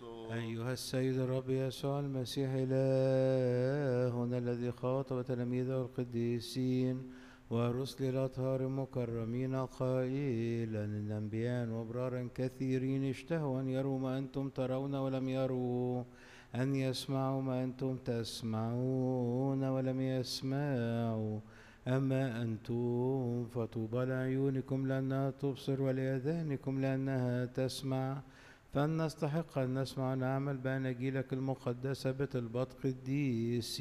أيها السيد الرب يسوع المسيح إلهنا الذي خاطب تلاميذه القديسين ورسل الأطهار المكرمين قائلا إن أنبياء وأبرارا كثيرين اشتهوا أن يروا ما أنتم ترون ولم يروا، أن يسمعوا ما أنتم تسمعون ولم يسمعوا. أما أنتم فطوبى لعيونكم لأنها تبصر ولآذانكم لأنها تسمع، فلنستحق أن نسمع ونعمل بأناجيلك المقدسة بطلبات قديسين